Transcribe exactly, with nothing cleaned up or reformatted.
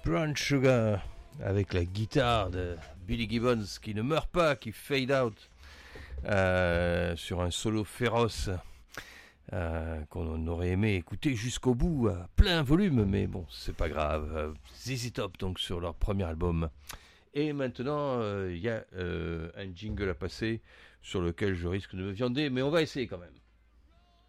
Brown Sugar avec la guitare de Billy Gibbons qui ne meurt pas, qui fade out euh, sur un solo féroce euh, qu'on aurait aimé écouter jusqu'au bout à plein volume, mais bon, c'est pas grave. Z Z Top donc sur leur premier album. Et maintenant, il euh, y a euh, un jingle à passer sur lequel je risque de me viander, mais on va essayer quand même.